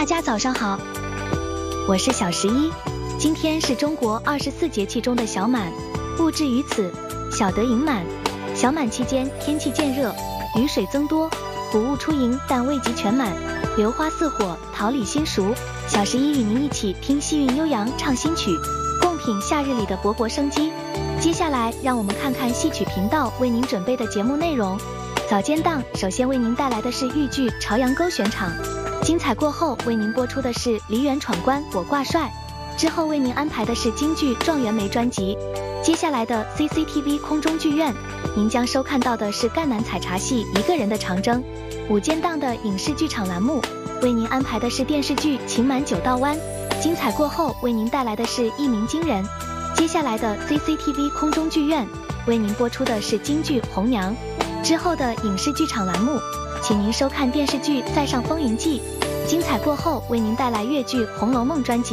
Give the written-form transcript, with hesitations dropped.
大家早上好，我是小11。今天是中国24节气中的小满，物至于此，小得盈满。小满期间天气渐热，雨水增多，谷物出盈，但未及全满，榴花似火，桃李新熟。小11与您一起听西韵悠扬唱新曲，共品夏日里的勃勃生机。接下来让我们看看戏曲频道为您准备的节目内容。早间档首先为您带来的是豫剧《朝阳沟选场》，精彩过后为您播出的是梨园闯关我挂帅，之后为您安排的是京剧《状元梅》专辑。接下来的 CCTV 空中剧院，您将收看到的是赣南采茶戏《一个人的长征》。午间档的影视剧场栏目，为您安排的是电视剧《情满九道湾》，精彩过后为您带来的是一鸣惊人。接下来的 CCTV 空中剧院，为您播出的是京剧《红娘》。之后的影视剧场栏目，请您收看电视剧《再上风云记》，精彩过后为您带来粤剧《红楼梦》专辑。